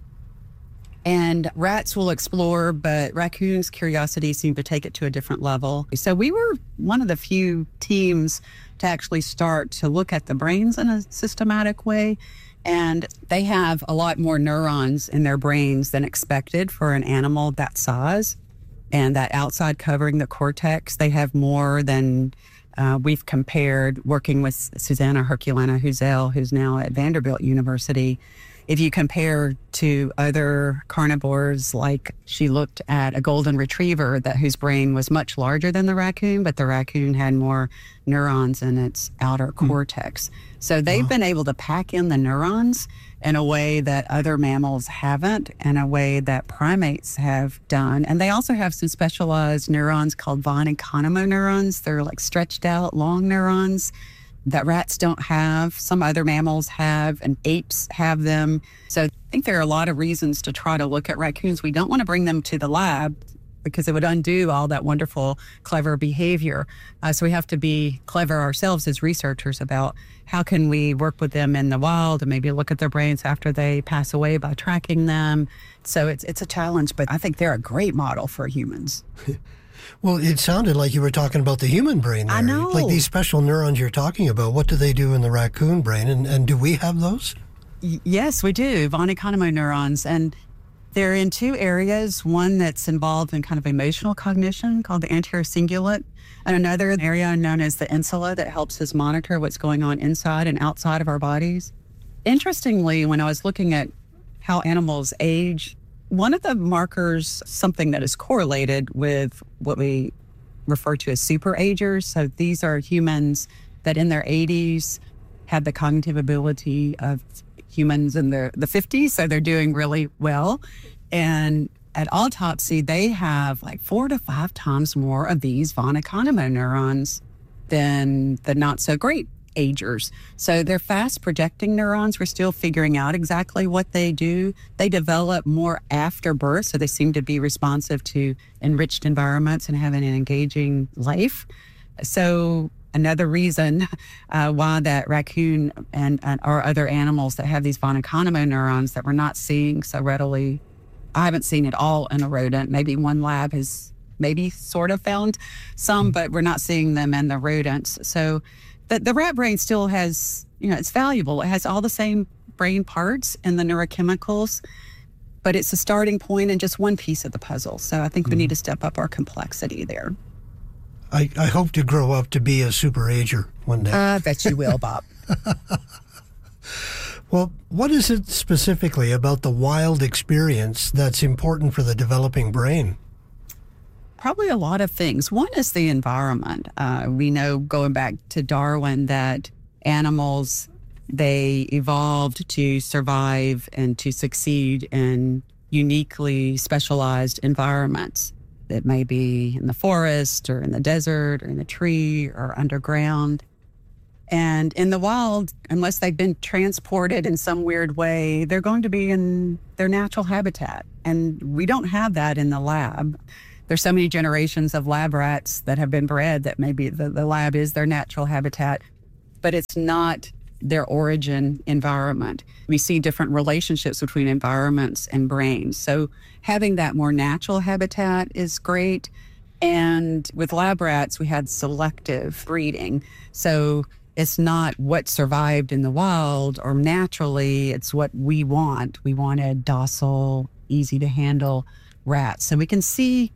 K: And rats will explore, but raccoons' curiosity seem to take it to a different level. So we were one of the few teams to actually start to look at the brains in a systematic way. And they have a lot more neurons in their brains than expected for an animal that size. And that outside covering the cortex, they have more than uh, we've compared working with Susanna Herculana Huzel, who's now at Vanderbilt University. If you compare to other carnivores, like she looked at a golden retriever that whose brain was much larger than the raccoon, but the raccoon had more neurons in its outer mm. cortex. So they've wow. been able to pack in the neurons in a way that other mammals haven't, in a way that primates have done. And they also have some specialized neurons called von Economo neurons. They're like stretched out long neurons that rats don't have, some other mammals have, and apes have them. So I think there are a lot of reasons to try to look at raccoons. We don't want to bring them to the lab because it would undo all that wonderful, clever behavior. Uh, so we have to be clever ourselves as researchers about how can we work with them in the wild and maybe look at their brains after they pass away by tracking them. So it's it's a challenge, but I think they're a great model for humans.
B: Well, it sounded like you were talking about the human brain there.
K: I know.
B: Like these special neurons you're talking about, what do they do in the raccoon brain? And, and do we have those?
K: Y- yes, we do. Von Economo neurons. And they're in two areas. One that's involved in kind of emotional cognition called the anterior cingulate, and another area known as the insula that helps us monitor what's going on inside and outside of our bodies. Interestingly, when I was looking at how animals age, one of the markers, something that is correlated with what we refer to as superagers. So these are humans that in their eighties have the cognitive ability of humans in their the fifties. So they're doing really well. And at autopsy, they have like four to five times more of these von Economo neurons than the not so great agers. So they're fast projecting neurons. We're still figuring out exactly what they do. They develop more after birth, so they seem to be responsive to enriched environments and having an engaging life. So another reason uh, why that raccoon and, and or other animals that have these von Economo neurons that we're not seeing so readily. I haven't seen it all in a rodent. Maybe one lab has maybe sort of found some, but we're not seeing them in the rodents. So The, the rat brain still has, you know, it's valuable. It has all the same brain parts and the neurochemicals, but it's a starting point and just one piece of the puzzle. So I think we mm. need to step up our complexity there.
B: I, I hope to grow up to be a superager one day.
K: I bet you will, Bob.
B: Well, what is it specifically about the wild experience that's important for the developing brain?
K: Probably a lot of things. One is the environment. Uh, we know, going back to Darwin, that animals, they evolved to survive and to succeed in uniquely specialized environments. It may be in the forest or in the desert or in the tree or underground. And And in the wild, unless they've been transported in some weird way, they're going to be in their natural habitat. And we don't have that in the lab. There's so many generations of lab rats that have been bred that maybe the, the lab is their natural habitat, but it's not their origin environment. We see different relationships between environments and brains. So having that more natural habitat is great. And with lab rats, we had selective breeding. So it's not what survived in the wild or naturally, it's what we want. We wanted docile, easy to handle rats. So we can see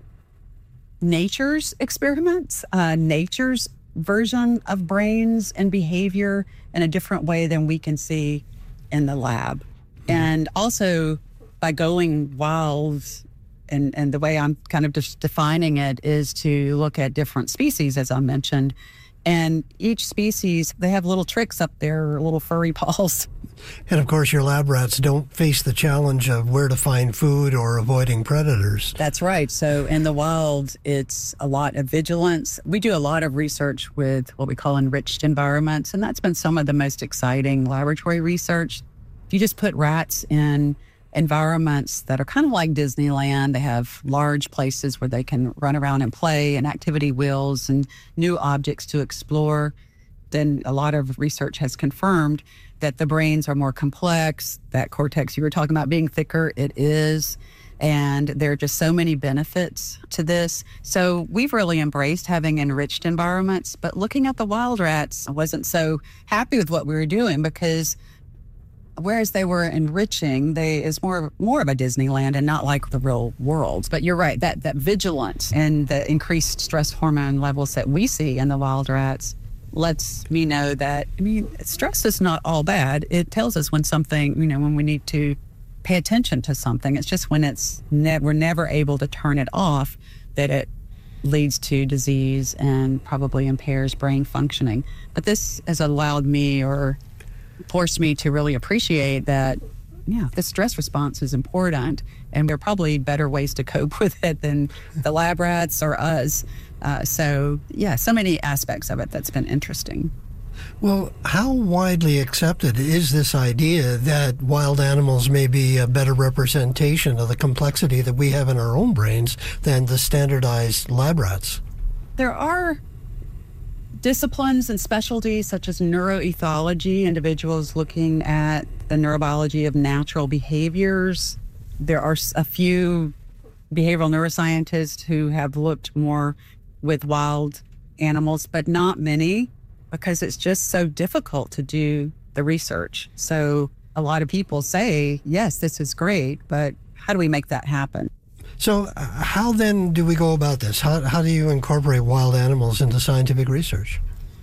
K: nature's experiments, uh, nature's version of brains and behavior in a different way than we can see in the lab. Mm-hmm. And also by going wild, and, and the way I'm kind of just defining it is to look at different species, as I mentioned. And each species, they have little tricks up their little furry paws.
B: And of course, your lab rats don't face the challenge of where to find food or avoiding predators.
K: That's right. So in the wild, it's a lot of vigilance. We do a lot of research with what we call enriched environments, and that's been some of the most exciting laboratory research. If you just put rats in environments that are kind of like Disneyland, they have large places where they can run around and play and activity wheels and new objects to explore, then a lot of research has confirmed that the brains are more complex. That cortex you were talking about being thicker, it is. And there are just so many benefits to this. So we've really embraced having enriched environments. But looking at the wild rats, I wasn't so happy with what we were doing because whereas they were enriching, they is more more of a Disneyland and not like the real world. But you're right, that, that vigilance and the increased stress hormone levels that we see in the wild rats lets me know that, I mean, stress is not all bad. It tells us when something, you know, when we need to pay attention to something. It's just when it's ne- we're never able to turn it off that it leads to disease and probably impairs brain functioning. But this has allowed me or forced me to really appreciate that, yeah, the stress response is important, and there are probably better ways to cope with it than the lab rats or us. Uh, so, yeah, so many aspects of it that's been interesting.
B: Well, how widely accepted is this idea that wild animals may be a better representation of the complexity that we have in our own brains than the standardized lab rats?
K: There are disciplines and specialties such as neuroethology, individuals looking at the neurobiology of natural behaviors. There are a few behavioral neuroscientists who have looked more with wild animals, but not many, because it's just so difficult to do the research. So a lot of people say, yes, this is great, but how do we make that happen?
B: So uh, how then do we go about this? How, how do you incorporate wild animals into scientific research?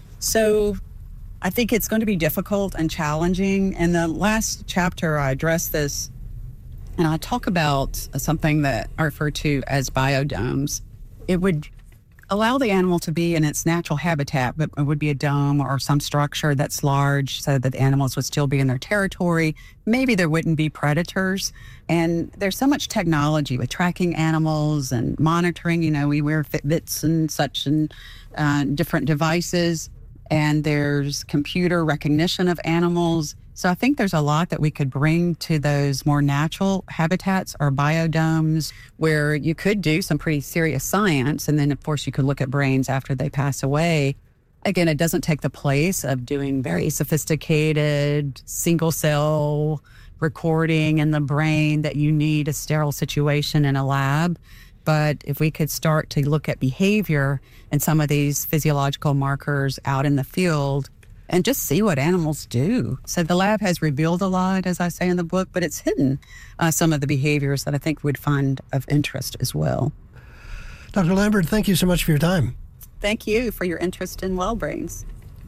K: So I think it's going to be difficult and challenging. In the last chapter, I address this, and I talk about something that I refer to as biodomes. It would allow the animal to be in its natural habitat, but it would be a dome or some structure that's large so that the animals would still be in their territory. Maybe there wouldn't be predators. And there's so much technology with tracking animals and monitoring. You know, we wear Fitbits and such and uh, different devices. And there's computer recognition of animals. So I think there's a lot that we could bring to those more natural habitats or biodomes where you could do some pretty serious science. And then, of course, you could look at brains after they pass away. Again, it doesn't take the place of doing very sophisticated single cell recording in the brain that you need a sterile situation in a lab. But if we could start to look at behavior and some of these physiological markers out in the field and just see what animals do. So the lab has revealed a lot, as I say in the book, but it's hidden uh, some of the behaviors that I think we'd find of interest as well.
B: Doctor Lambert, thank you so much for your time.
K: Thank you for your interest in wild brains.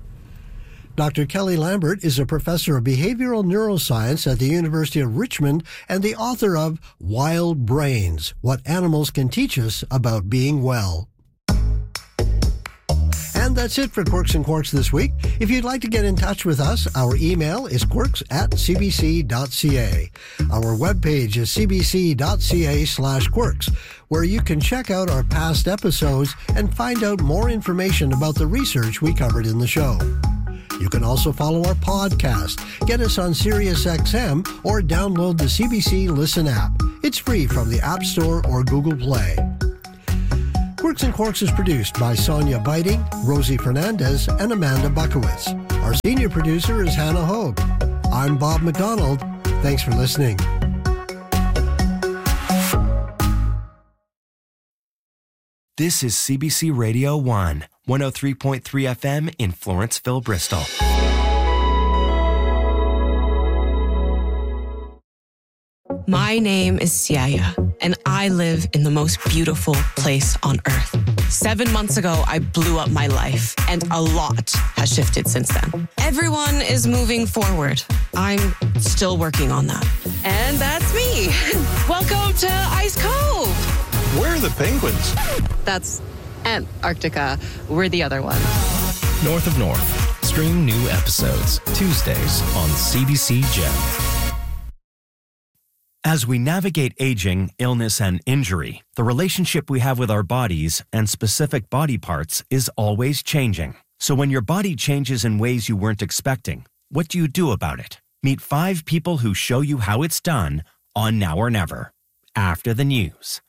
B: Doctor Kelly Lambert is a professor of behavioral neuroscience at the University of Richmond and the author of Wild Brains: What Animals Can Teach Us About Being Well. And that's it for Quirks and Quarks this week. If you'd like to get in touch with us, our email is quirks at cbc.ca. Our webpage is cbc.ca slash quirks, where you can check out our past episodes and find out more information about the research we covered in the show. You can also follow our podcast. Get us on SiriusXM or download the C B C Listen app. It's free from the App Store or Google Play. Quirks and Quarks is produced by Sonia Biting, Rosie Fernandez, and Amanda Buckowitz. Our senior producer is Hannah Hogue. I'm Bob McDonald. Thanks for listening.
L: This is C B C Radio one, one oh three point three F M in Florenceville, Bristol.
M: My name is Siaya, and I live in the most beautiful place on earth. Seven months ago, I blew up my life, and a lot has shifted since then. Everyone is moving forward. I'm still working on that. And that's me. Welcome to Ice Cove.
N: Where are the penguins?
M: That's Antarctica. We're the other one.
O: North of North. Stream new episodes Tuesdays on C B C Gem.
L: As we navigate aging, illness, and injury, the relationship we have with our bodies and specific body parts is always changing. So when your body changes in ways you weren't expecting, what do you do about it? Meet five people who show you how it's done on Now or Never, after the news.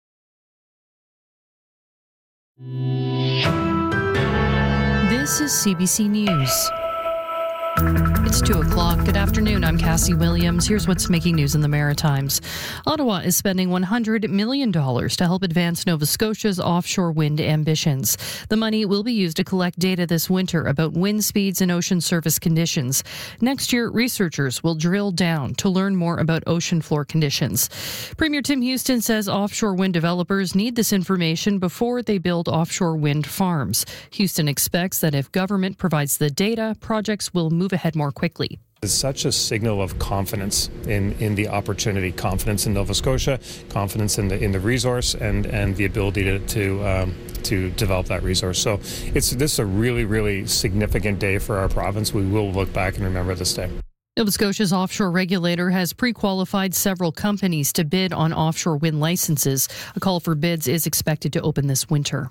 E: This is C B C News. It's two o'clock. Good afternoon. I'm Cassie Williams. Here's what's making news in the Maritimes. Ottawa is spending one hundred million dollars to help advance Nova Scotia's offshore wind ambitions. The money will be used to collect data this winter about wind speeds and ocean surface conditions. Next year, researchers will drill down to learn more about ocean floor conditions. Premier Tim Houston says offshore wind developers need this information before they build offshore wind farms. Houston expects that if government provides the data, projects will move ahead more quickly.
P: It's such a signal of confidence in, in the opportunity, confidence in Nova Scotia, confidence in the in the resource, and, and the ability to to, um, to develop that resource. So it's this is a really, really significant day for our province. We will look back and remember this day.
E: Nova Scotia's offshore regulator has pre-qualified several companies to bid on offshore wind licenses. A call for bids is expected to open this winter.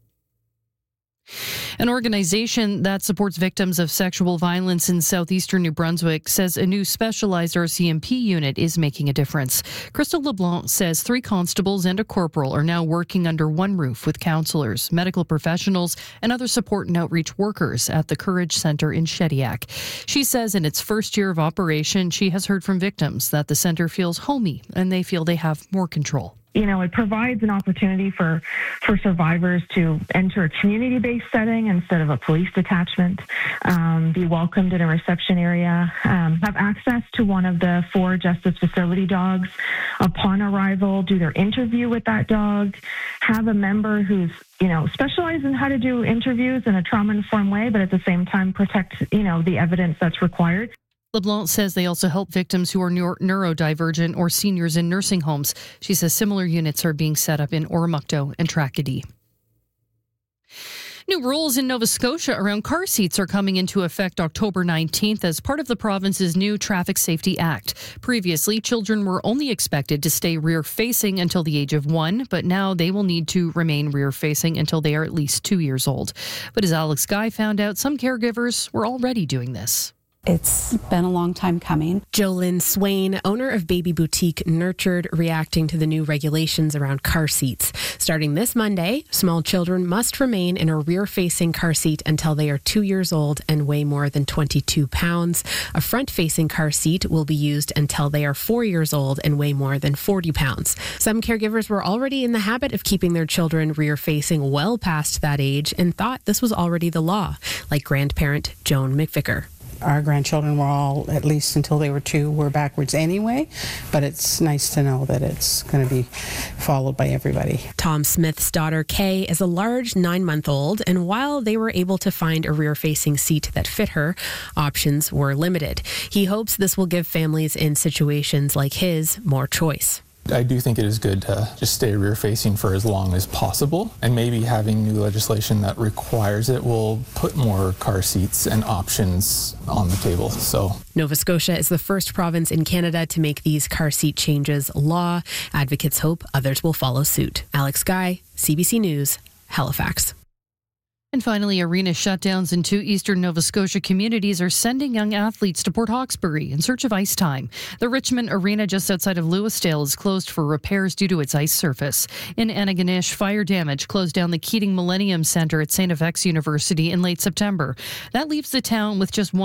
E: An organization that supports victims of sexual violence in southeastern New Brunswick says a new specialized R C M P unit is making a difference. Crystal LeBlanc says three constables and a corporal are now working under one roof with counselors, medical professionals, and other support and outreach workers at the Courage Centre in Shediac. She says in its first year of operation, she has heard from victims that the centre feels homey and they feel they have more control.
Q: You know, it provides an opportunity for, for survivors to enter a community-based setting instead of a police detachment, um, be welcomed in a reception area, um, have access to one of the four justice facility dogs upon arrival, do their interview with that dog, have a member who's, you know, specialized in how to do interviews in a trauma-informed way, but at the same time protect, you know, the evidence that's required.
E: LeBlanc says they also help victims who are neuro- neurodivergent or seniors in nursing homes. She says similar units are being set up in Oromocto and Tracadie. New rules in Nova Scotia around car seats are coming into effect October nineteenth as part of the province's new Traffic Safety Act. Previously, children were only expected to stay rear-facing until the age of one, but now they will need to remain rear-facing until they are at least two years old. But as Alex Guy found out, some caregivers were already doing this.
R: It's been a long time coming.
S: Jolynn Swain, owner of baby boutique Nurtured, reacting to the new regulations around car seats. Starting this Monday, small children must remain in a rear-facing car seat until they are two years old and weigh more than twenty-two pounds. A front-facing car seat will be used until they are four years old and weigh more than forty pounds. Some caregivers were already in the habit of keeping their children rear-facing well past that age and thought this was already the law, like grandparent Joan McVicker.
K: Our grandchildren were all, at least until they were two, were backwards anyway, but it's nice to know that it's going to be followed by everybody.
S: Tom Smith's daughter, Kay, is a large nine-month-old, and while they were able to find a rear-facing seat that fit her, options were limited. He hopes this will give families in situations like his more choice.
T: I do think it is good to just stay rear-facing for as long as possible, and maybe having new legislation that requires it will put more car seats and options on the table. So,
S: Nova Scotia is the first province in Canada to make these car seat changes law. Advocates hope others will follow suit. Alex Guy, C B C News, Halifax.
E: And finally, arena shutdowns in two eastern Nova Scotia communities are sending young athletes to Port Hawkesbury in search of ice time. The Richmond Arena just outside of Lewisdale is closed for repairs due to its ice surface. In Antigonish, fire damage closed down the Keating Millennium Centre at Saint F X University in late September. That leaves the town with just one